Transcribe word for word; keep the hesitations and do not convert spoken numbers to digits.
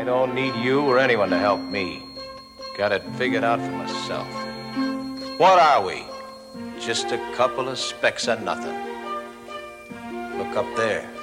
don't need you or anyone to help me. Got it figured out for myself. What are we? Just a couple of specks of nothing. Look up there.